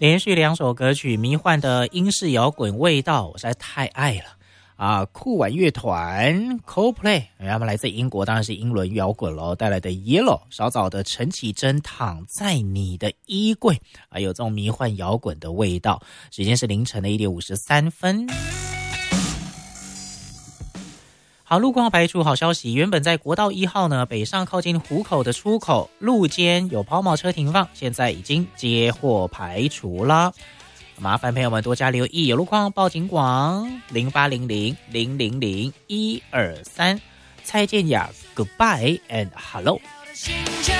连续2首歌曲，迷幻的英式摇滚味道，我实在太爱了啊！酷玩乐团 Coldplay， 他们来自英国，当然是英伦摇滚咯，带来的 Yellow， 稍早的陈绮贞躺在你的衣柜，还有这种迷幻摇滚的味道。时间是凌晨的1点53分。好，路况排除好消息，原本在国道1号呢，北上靠近湖口的出口路肩有抛锚车停放，现在已经接获排除了。麻烦朋友们多加留意，有路况报警广0800-000-123。蔡健雅 Goodbye and Hello。